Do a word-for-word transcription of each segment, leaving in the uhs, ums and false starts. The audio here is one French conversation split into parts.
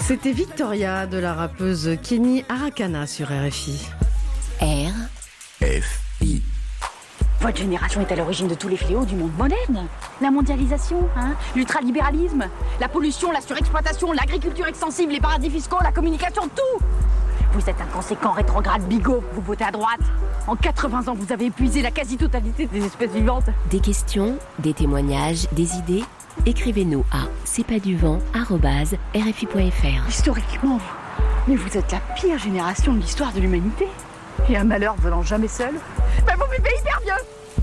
C'était Victoria de la rappeuse Kenny Arcana sur R F I. R F I. Votre génération est à l'origine de tous les fléaux du monde moderne. La mondialisation, hein, l'ultralibéralisme, la pollution, la surexploitation, l'agriculture extensive, les paradis fiscaux, la communication, tout. Vous êtes inconséquent, rétrograde, bigot, vous votez à droite. En quatre-vingts ans, vous avez épuisé la quasi-totalité des espèces vivantes. Des questions, des témoignages, des idées. Écrivez-nous à c'est pas du vent arobase r f i point f r. Historiquement, vous, mais vous êtes la pire génération de l'histoire de l'humanité. Et un malheur venant jamais seul, ben vous vivez hyper vieux.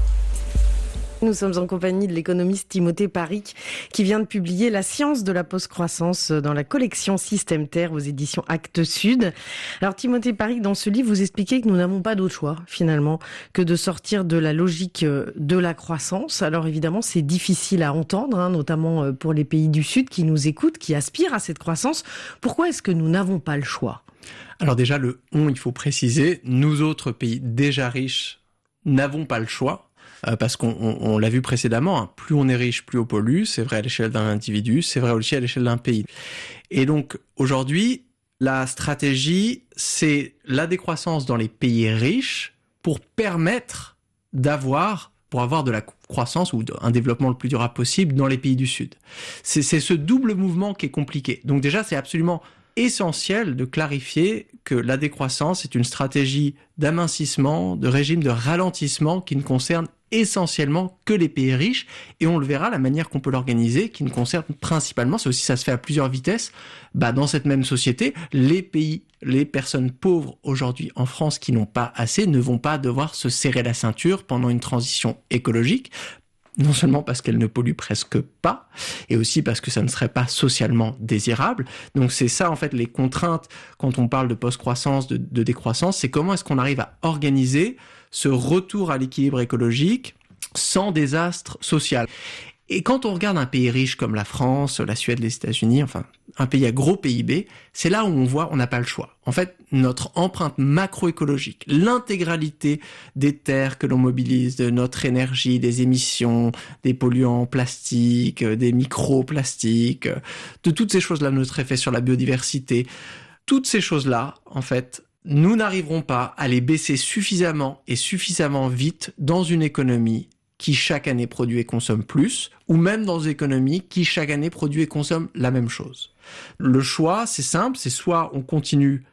Nous sommes en compagnie de l'économiste Timothée Paric qui vient de publier La science de la post-croissance dans la collection Système Terre aux éditions Actes Sud. Alors Timothée Paric, dans ce livre, vous expliquez que nous n'avons pas d'autre choix finalement que de sortir de la logique de la croissance. Alors évidemment, c'est difficile à entendre, hein, notamment pour les pays du Sud qui nous écoutent, qui aspirent à cette croissance. Pourquoi est-ce que nous n'avons pas le choix ? Alors déjà, le « on », il faut préciser, nous autres pays déjà riches n'avons pas le choix. Euh, parce qu'on on, on l'a vu précédemment, hein, plus on est riche, plus on pollue, c'est vrai à l'échelle d'un individu, c'est vrai aussi à l'échelle d'un pays. Et donc aujourd'hui, la stratégie, c'est la décroissance dans les pays riches pour permettre d'avoir, pour avoir de la croissance ou un développement le plus durable possible dans les pays du Sud. C'est, c'est ce double mouvement qui est compliqué. Donc déjà, c'est absolument essentiel de clarifier que la décroissance est une stratégie d'amincissement, de régime de ralentissement qui ne concerne essentiellement que les pays riches, et on le verra, la manière qu'on peut l'organiser, qui ne concerne principalement, c'est aussi ça se fait à plusieurs vitesses, bah dans cette même société, les pays, les personnes pauvres aujourd'hui en France qui n'ont pas assez ne vont pas devoir se serrer la ceinture pendant une transition écologique, non seulement parce qu'elle ne pollue presque pas, et aussi parce que ça ne serait pas socialement désirable. Donc c'est ça en fait les contraintes quand on parle de post-croissance, de, de décroissance, c'est comment est-ce qu'on arrive à organiser ce retour à l'équilibre écologique sans désastre social. Et quand on regarde un pays riche comme la France, la Suède, les États-Unis, enfin un pays à gros P I B, c'est là où on voit on n'a pas le choix. En fait, notre empreinte macroécologique, l'intégralité des terres que l'on mobilise, de notre énergie, des émissions, des polluants plastiques, des microplastiques, de toutes ces choses-là, notre effet sur la biodiversité, toutes ces choses-là, en fait, nous n'arriverons pas à les baisser suffisamment et suffisamment vite dans une économie qui chaque année produit et consomme plus, ou même dans une économie qui chaque année produit et consomme la même chose. Le choix, c'est simple, c'est soit on continue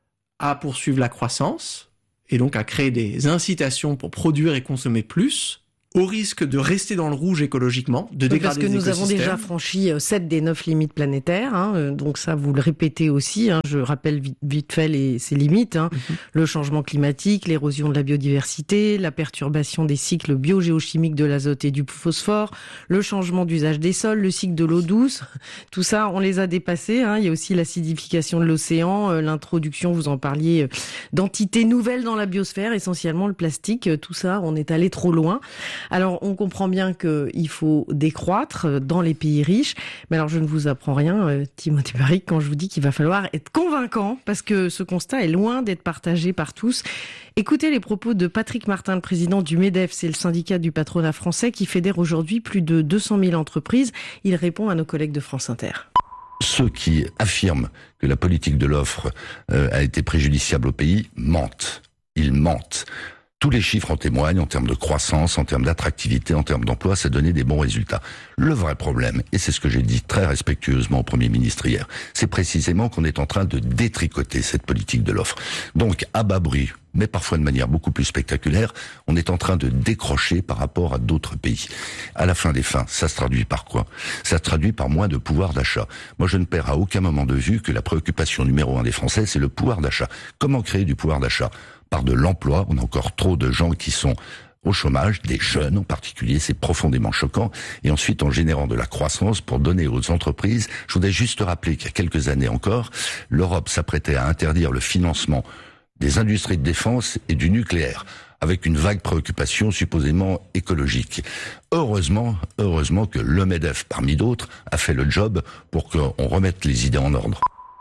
à poursuivre la croissance, et donc à créer des incitations pour produire et consommer plus, au risque de rester dans le rouge écologiquement, de dégrader les écosystèmes. Parce que nous avons déjà franchi sept des neuf limites planétaires, hein, donc ça vous le répétez aussi, hein, je rappelle vite, vite fait les, ces limites, hein, mm-hmm. Le changement climatique, l'érosion de la biodiversité, la perturbation des cycles biogéochimiques de l'azote et du phosphore, le changement d'usage des sols, le cycle de l'eau douce, tout ça on les a dépassés, hein, il y a aussi l'acidification de l'océan, euh, l'introduction, vous en parliez, euh, d'entités nouvelles dans la biosphère, essentiellement le plastique, euh, tout ça on est allé trop loin. Alors, on comprend bien qu'il faut décroître dans les pays riches. Mais alors, je ne vous apprends rien, euh, Timothée Paric, quand je vous dis qu'il va falloir être convaincant, parce que ce constat est loin d'être partagé par tous. Écoutez les propos de Patrick Martin, le président du MEDEF, c'est le syndicat du patronat français qui fédère aujourd'hui plus de deux cent mille entreprises. Il répond à nos collègues de France Inter. Ceux qui affirment que la politique de l'offre euh, a été préjudiciable au pays mentent. Ils mentent. Tous les chiffres en témoignent en termes de croissance, en termes d'attractivité, en termes d'emploi, ça donnait des bons résultats. Le vrai problème, et c'est ce que j'ai dit très respectueusement au Premier ministre hier, c'est précisément qu'on est en train de détricoter cette politique de l'offre. Donc, à bas bruit, mais parfois de manière beaucoup plus spectaculaire, on est en train de décrocher par rapport à d'autres pays. À la fin des fins, ça se traduit par quoi ? Ça se traduit par moins de pouvoir d'achat. Moi, je ne perds à aucun moment de vue que la préoccupation numéro un des Français, c'est le pouvoir d'achat. Comment créer du pouvoir d'achat ? Par de l'emploi, on a encore trop de gens qui sont au chômage, des jeunes en particulier, c'est profondément choquant, et ensuite en générant de la croissance pour donner aux entreprises. Je voudrais juste rappeler qu'il y a quelques années encore, l'Europe s'apprêtait à interdire le financement des industries de défense et du nucléaire, avec une vague préoccupation supposément écologique. Heureusement, heureusement que le MEDEF, parmi d'autres, a fait le job pour qu'on remette les idées en ordre.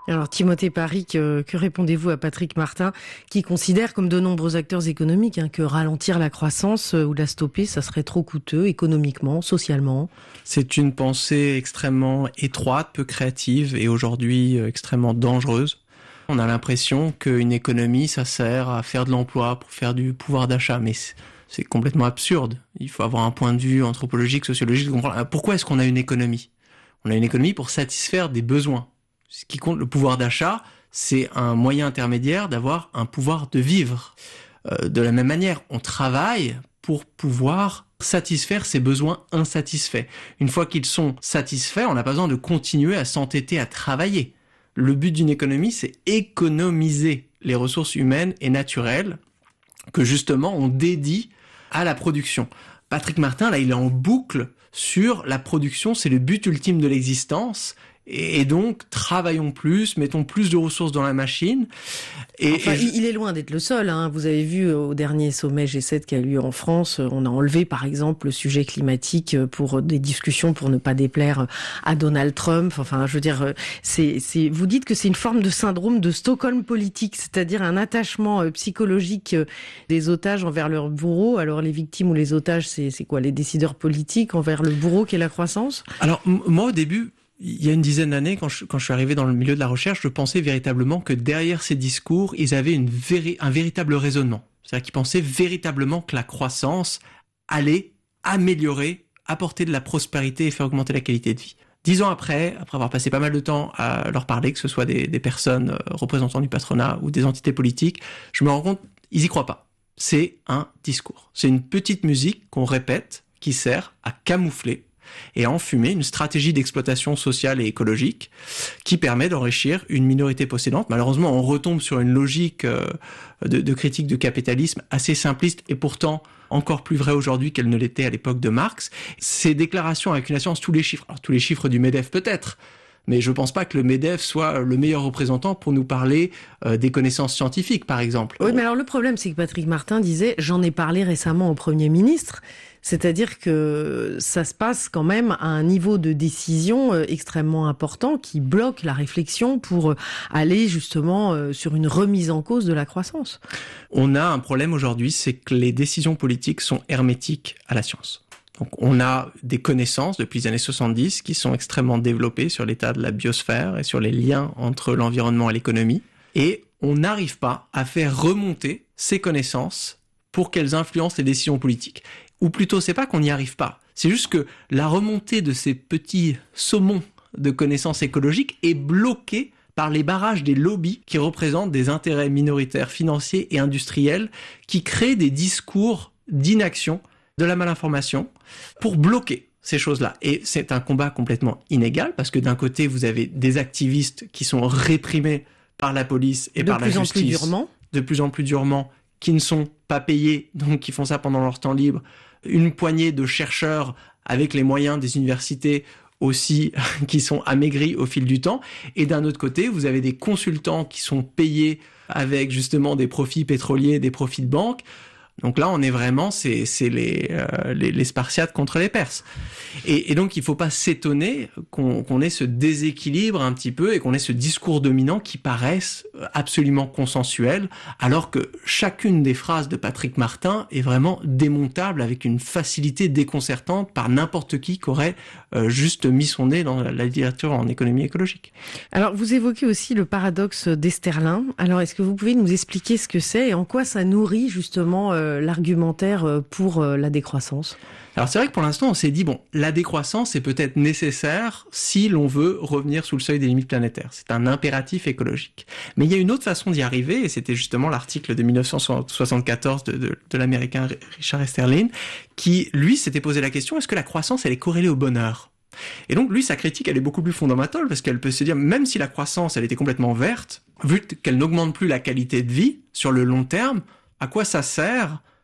Alors Timothée Parry, que, que répondez-vous à Patrick Martin, qui considère, comme de nombreux acteurs économiques, hein, que ralentir la croissance euh, ou la stopper, ça serait trop coûteux économiquement, socialement? C'est une pensée extrêmement étroite, peu créative et aujourd'hui euh, extrêmement dangereuse. On a l'impression qu'une économie, ça sert à faire de l'emploi, pour faire du pouvoir d'achat, mais c'est, c'est complètement absurde. Il faut avoir un point de vue anthropologique, sociologique, comprendre pourquoi est-ce qu'on a une économie? On a une économie pour satisfaire des besoins. Ce qui compte, le pouvoir d'achat, c'est un moyen intermédiaire d'avoir un pouvoir de vivre. Euh, de la même manière, on travaille pour pouvoir satisfaire ses besoins insatisfaits. Une fois qu'ils sont satisfaits, on n'a pas besoin de continuer à s'entêter à travailler. Le but d'une économie, c'est économiser les ressources humaines et naturelles que justement on dédie à la production. Patrick Martin, là, il est en boucle sur la production, c'est le but ultime de l'existence. Et donc, travaillons plus, mettons plus de ressources dans la machine. Et, enfin, et je... il est loin d'être le seul. Hein. Vous avez vu au dernier sommet G sept qui a lieu en France, on a enlevé par exemple le sujet climatique pour des discussions pour ne pas déplaire à Donald Trump. Enfin, je veux dire, c'est, c'est, vous dites que c'est une forme de syndrome de Stockholm politique, c'est-à-dire un attachement psychologique des otages envers leur bourreau. Alors, les victimes ou les otages, c'est, c'est quoi? Les décideurs politiques envers le bourreau qui est la croissance? Alors, m- moi, au début... Il y a une dizaine d'années, quand je, quand je suis arrivé dans le milieu de la recherche, je pensais véritablement que derrière ces discours, ils avaient une véri- un véritable raisonnement. C'est-à-dire qu'ils pensaient véritablement que la croissance allait améliorer, apporter de la prospérité et faire augmenter la qualité de vie. Dix ans après, après avoir passé pas mal de temps à leur parler, que ce soit des, des personnes représentant du patronat ou des entités politiques, je me rends compte, ils y croient pas. C'est un discours. C'est une petite musique qu'on répète, qui sert à camoufler et à enfumer une stratégie d'exploitation sociale et écologique qui permet d'enrichir une minorité possédante. Malheureusement, on retombe sur une logique euh, de, de critique du capitalisme assez simpliste et pourtant encore plus vraie aujourd'hui qu'elle ne l'était à l'époque de Marx. Ces déclarations avec une assurance, tous les chiffres, alors tous les chiffres du MEDEF peut-être, mais je ne pense pas que le MEDEF soit le meilleur représentant pour nous parler euh, des connaissances scientifiques, par exemple. Oui, mais alors le problème, c'est que Patrick Martin disait « j'en ai parlé récemment au Premier ministre ». C'est-à-dire que ça se passe quand même à un niveau de décision extrêmement important qui bloque la réflexion pour aller justement sur une remise en cause de la croissance. On a un problème aujourd'hui, c'est que les décisions politiques sont hermétiques à la science. Donc on a des connaissances depuis les années soixante-dix qui sont extrêmement développées sur l'état de la biosphère et sur les liens entre l'environnement et l'économie. Et on n'arrive pas à faire remonter ces connaissances pour qu'elles influencent les décisions politiques. Ou plutôt, c'est pas qu'on n'y arrive pas. C'est juste que la remontée de ces petits saumons de connaissances écologiques est bloquée par les barrages des lobbies qui représentent des intérêts minoritaires financiers et industriels qui créent des discours d'inaction, de la malinformation pour bloquer ces choses-là. Et c'est un combat complètement inégal parce que d'un côté, vous avez des activistes qui sont réprimés par la police et de par la justice. De plus en plus durement. De plus en plus durement, qui ne sont pas payés, donc qui font ça pendant leur temps libre. Une poignée de chercheurs avec les moyens des universités aussi qui sont amaigris au fil du temps. Et d'un autre côté, vous avez des consultants qui sont payés avec justement des profits pétroliers, des profits de banque. Donc là, on est vraiment, c'est, c'est les, euh, les, les Spartiates contre les Perses. Et, et donc, il ne faut pas s'étonner qu'on, qu'on ait ce déséquilibre un petit peu et qu'on ait ce discours dominant qui paraisse absolument consensuel, alors que chacune des phrases de Patrick Martin est vraiment démontable avec une facilité déconcertante par n'importe qui qui aurait euh, juste mis son nez dans la, la littérature en économie écologique. Alors, vous évoquez aussi le paradoxe d'Esterlin. Alors, est-ce que vous pouvez nous expliquer ce que c'est et en quoi ça nourrit justement euh, l'argumentaire pour la décroissance? Alors c'est vrai que pour l'instant on s'est dit bon, la décroissance est peut-être nécessaire si l'on veut revenir sous le seuil des limites planétaires. C'est un impératif écologique. Mais il y a une autre façon d'y arriver et c'était justement l'article de dix-neuf cent soixante-quatorze de, de, de l'américain Richard Esterlin qui lui s'était posé la question, est-ce que la croissance elle est corrélée au bonheur? Et donc lui sa critique elle est beaucoup plus fondamentale parce qu'elle peut se dire même si la croissance elle était complètement verte, vu qu'elle n'augmente plus la qualité de vie sur le long terme, à quoi ça sert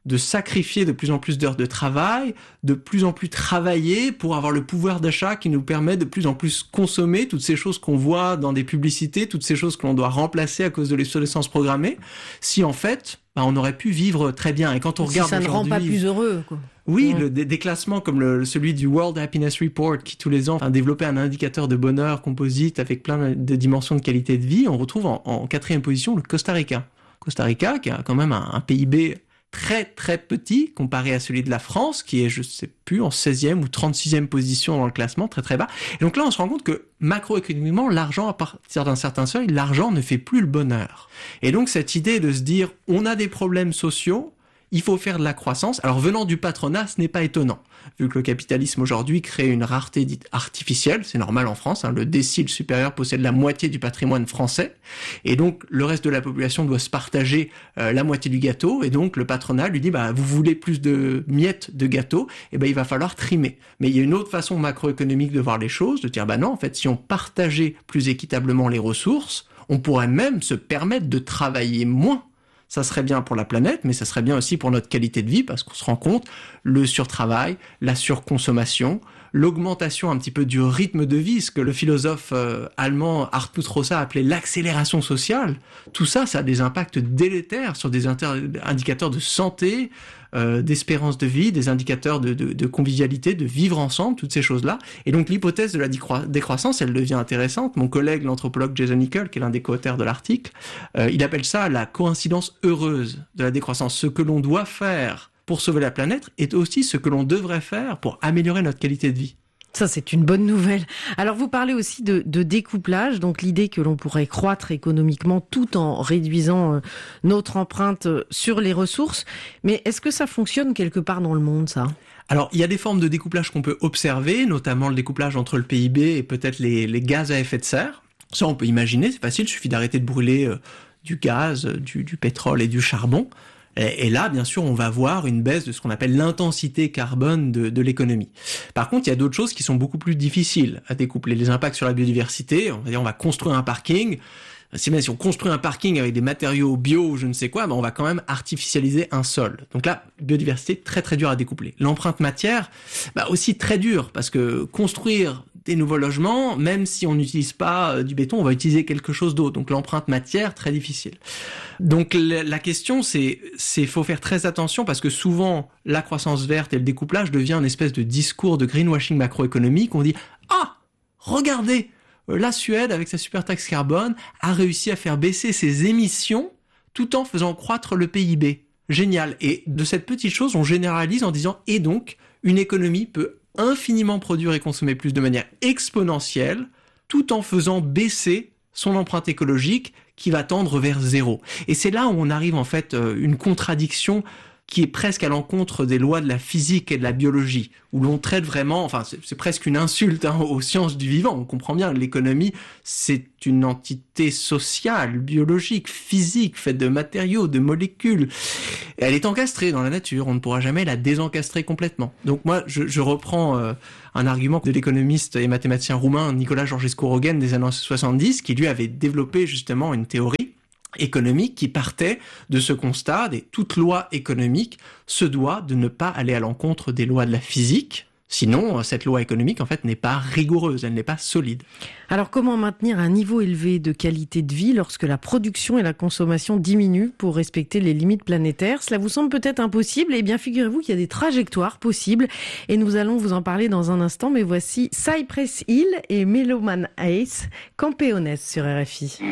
de sacrifier de plus en plus d'heures de travail, de plus en plus travailler pour avoir le pouvoir d'achat qui nous permet de plus en plus consommer toutes ces choses qu'on voit dans des publicités, toutes ces choses que l'on doit remplacer à cause de l'obsolescence programmée, si en fait, bah, on aurait pu vivre très bien. Et quand on si regarde ça ne rend pas plus heureux, quoi. Oui, mmh. le, des, des classements comme le, celui du World Happiness Report qui tous les ans a développé un indicateur de bonheur composite avec plein de dimensions de qualité de vie, on retrouve en, en quatrième position le Costa Rica. Costa Rica qui a quand même un, un P I B très très petit comparé à celui de la France qui est, je sais plus, en seizième ou trente-sixième position dans le classement, très très bas. Et donc là, on se rend compte que macroéconomiquement, l'argent, à partir d'un certain seuil, l'argent ne fait plus le bonheur. Et donc cette idée de se dire, on a des problèmes sociaux, il faut faire de la croissance. Alors venant du patronat, ce n'est pas étonnant. Vu que le capitalisme aujourd'hui crée une rareté dite artificielle, c'est normal en France, hein, le décile supérieur possède la moitié du patrimoine français, et donc le reste de la population doit se partager euh, la moitié du gâteau, et donc le patronat lui dit, bah, vous voulez plus de miettes de gâteau, et ben il va falloir trimer. Mais il y a une autre façon macroéconomique de voir les choses, de dire, bah non, en fait, si on partageait plus équitablement les ressources, on pourrait même se permettre de travailler moins. Ça serait bien pour la planète, mais ça serait bien aussi pour notre qualité de vie, parce qu'on se rend compte, le surtravail, la surconsommation, l'augmentation un petit peu du rythme de vie, ce que le philosophe euh, allemand Hartmut Rosa appelait l'accélération sociale, tout ça, ça a des impacts délétères sur des inter- indicateurs de santé, euh, d'espérance de vie, des indicateurs de, de, de convivialité, de vivre ensemble, toutes ces choses-là. Et donc l'hypothèse de la décro- décroissance, elle devient intéressante. Mon collègue, l'anthropologue Jason Hickel, qui est l'un des co-auteurs de l'article, euh, il appelle ça la coïncidence heureuse de la décroissance. Ce que l'on doit faire pour sauver la planète est aussi ce que l'on devrait faire pour améliorer notre qualité de vie. Ça, c'est une bonne nouvelle. Alors, vous parlez aussi de, de découplage, donc l'idée que l'on pourrait croître économiquement tout en réduisant euh, notre empreinte sur les ressources. Mais est-ce que ça fonctionne quelque part dans le monde, ça ? Alors, il y a des formes de découplage qu'on peut observer, notamment le découplage entre le P I B et peut-être les, les gaz à effet de serre. Ça, on peut imaginer, c'est facile, il suffit d'arrêter de brûler euh, du gaz, du, du pétrole et du charbon. Et là, bien sûr, on va voir une baisse de ce qu'on appelle l'intensité carbone de, de l'économie. Par contre, il y a d'autres choses qui sont beaucoup plus difficiles à découpler. Les impacts sur la biodiversité, on va dire, on va construire un parking. Si, même si on construit un parking avec des matériaux bio ou je ne sais quoi, ben on va quand même artificialiser un sol. Donc là, biodiversité, très très dur à découpler. L'empreinte matière, bah aussi très dur, parce que construire des nouveaux logements, même si on n'utilise pas du béton, on va utiliser quelque chose d'autre. Donc l'empreinte matière, très difficile. Donc la question, c'est, c'est faut faire très attention parce que souvent, la croissance verte et le découplage devient une espèce de discours de greenwashing macroéconomique. On dit « Ah, regardez, la Suède, avec sa super taxe carbone, a réussi à faire baisser ses émissions tout en faisant croître le P I B. Génial. » Et de cette petite chose, on généralise en disant « Et donc, une économie peut infiniment produire et consommer plus de manière exponentielle, tout en faisant baisser son empreinte écologique qui va tendre vers zéro. » Et c'est là où on arrive en fait euh, une contradiction qui est presque à l'encontre des lois de la physique et de la biologie, où l'on traite vraiment, enfin c'est, c'est presque une insulte hein, aux sciences du vivant. On comprend bien que l'économie, c'est une entité sociale, biologique, physique, faite de matériaux, de molécules. Et elle est encastrée dans la nature, on ne pourra jamais la désencastrer complètement. Donc moi, je, je reprends euh, un argument de l'économiste et mathématicien roumain Nicolae Georgescu-Roegen des années soixante-dix, qui lui avait développé justement une théorie économique qui partait de ce constat et toute loi économique se doit de ne pas aller à l'encontre des lois de la physique. Sinon, cette loi économique, en fait, n'est pas rigoureuse, elle n'est pas solide. Alors, comment maintenir un niveau élevé de qualité de vie lorsque la production et la consommation diminuent pour respecter les limites planétaires ? Cela vous semble peut-être impossible ? Eh bien, figurez-vous qu'il y a des trajectoires possibles et nous allons vous en parler dans un instant. Mais voici Cypress Hill et Meloman Ace, Campeones sur R F I.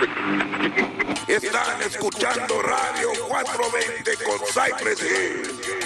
Están escuchando Radio cuatrocientos veinte con Cypress Hill.